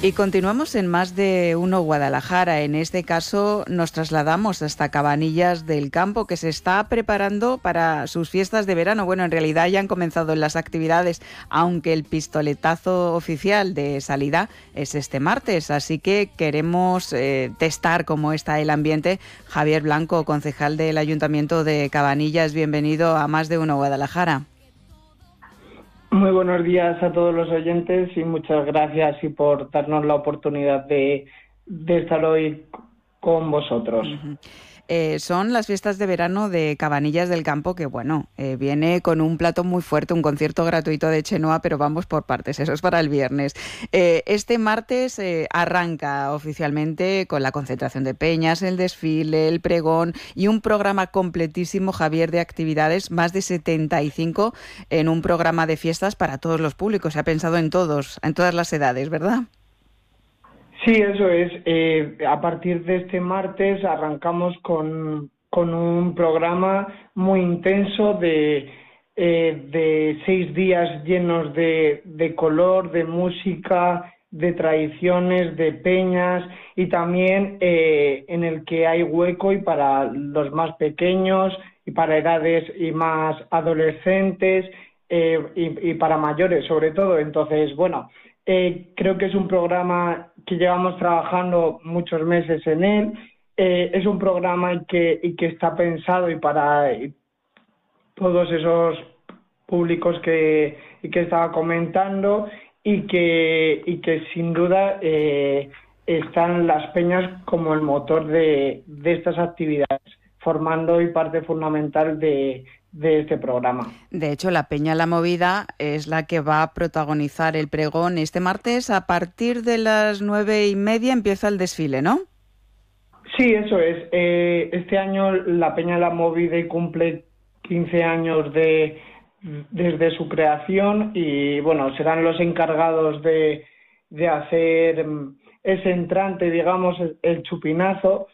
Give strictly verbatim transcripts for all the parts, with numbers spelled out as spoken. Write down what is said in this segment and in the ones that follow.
Y continuamos en Más de Uno Guadalajara. En este caso nos trasladamos hasta Cabanillas del Campo, que se está preparando para sus fiestas de verano. Bueno, en realidad ya han comenzado las actividades, aunque el pistoletazo oficial de salida es este martes. Así que queremos eh, testar cómo está el ambiente. Javier Blanco, concejal del Ayuntamiento de Cabanillas, bienvenido a Más de Uno Guadalajara. Muy buenos días a todos los oyentes y muchas gracias y por darnos la oportunidad de, de estar hoy con vosotros. Uh-huh. Eh, son las fiestas de verano de Cabanillas del Campo, que bueno, eh, viene con un plato muy fuerte, un concierto gratuito de Chenoa, pero vamos por partes, eso es para el viernes. Eh, este martes eh, arranca oficialmente con la concentración de peñas, el desfile, el pregón y un programa completísimo, Javier, de actividades, más de setenta y cinco en un programa de fiestas para todos los públicos. Se ha pensado en todos, en todas las edades, ¿verdad? Sí, eso es. Eh, a partir de este martes arrancamos con, con un programa muy intenso de, eh, de seis días llenos de, de color, de música, de tradiciones, de peñas y también eh, en el que hay hueco y para los más pequeños y para edades y más adolescentes eh, y, y para mayores sobre todo. Entonces, bueno, eh, creo que es un programa que llevamos trabajando muchos meses en él, eh, es un programa y que, y que está pensado y para y todos esos públicos que, y que estaba comentando y que, y que sin duda eh, están las peñas como el motor de, de estas actividades, formando y parte fundamental de, de este programa. De hecho, la Peña La Movida es la que va a protagonizar el pregón este martes. A partir de las nueve y media empieza el desfile, ¿no? Sí, eso es. Eh, este año la Peña La Movida cumple quince años de desde su creación y, bueno, serán los encargados de, de hacer ese entrante, digamos, el, el chupinazo.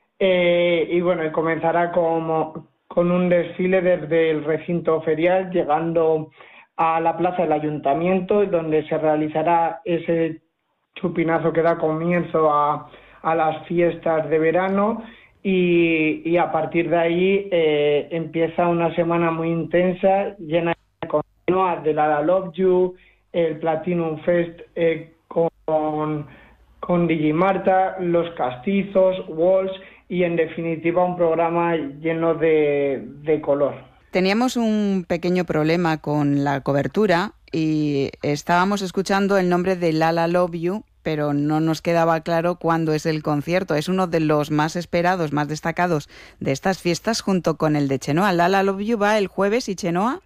Eh, y, bueno, comenzará como... con un desfile desde el recinto ferial, llegando a la plaza del Ayuntamiento, donde se realizará ese chupinazo que da comienzo a, a las fiestas de verano y, y a partir de ahí eh, empieza una semana muy intensa, llena de continuas de La La Love You, el Platinum Fest eh, con, con Digimarta, Los Castizos, Walls y en definitiva un programa lleno de, de color. Teníamos un pequeño problema con la cobertura y estábamos escuchando el nombre de La La Love You, pero no nos quedaba claro cuándo es el concierto. Es uno de los más esperados, más destacados de estas fiestas junto con el de Chenoa. La La Love You va el jueves y Chenoa...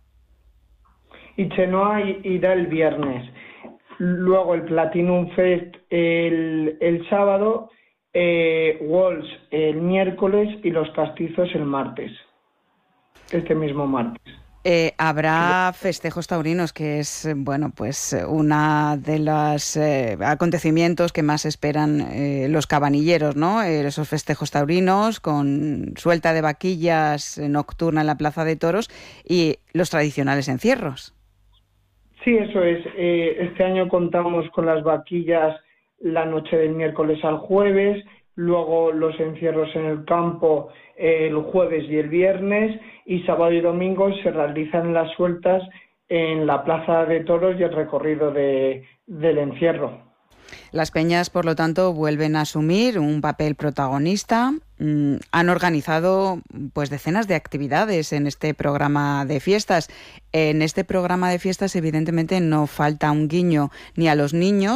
Y Chenoa irá el viernes. Luego el Platinum Fest el, el sábado... Eh, Walls el miércoles y Los Castizos el martes, este mismo martes. Eh, habrá festejos taurinos, que es, bueno, pues una de los eh, acontecimientos que más esperan eh, los cabanilleros, ¿no? Eh, esos festejos taurinos con suelta de vaquillas nocturna en la Plaza de Toros y los tradicionales encierros. Sí, eso es. Eh, este año contamos con las vaquillas la noche del miércoles al jueves, luego los encierros en el campo eh, el jueves y el viernes, y sábado y domingo se realizan las sueltas en la Plaza de Toros y el recorrido de, del encierro. Las peñas, por lo tanto, vuelven a asumir un papel protagonista. Mm, han organizado pues decenas de actividades en este programa de fiestas. En este programa de fiestas, evidentemente, no falta un guiño ni a los niños,